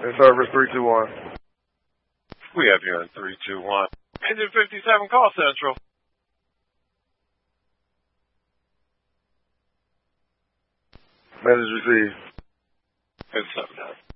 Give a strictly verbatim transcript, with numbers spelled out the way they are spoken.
In service three two one. We have you on three two one. Engine fifty-seven, call Central. Message received. It's seven nine.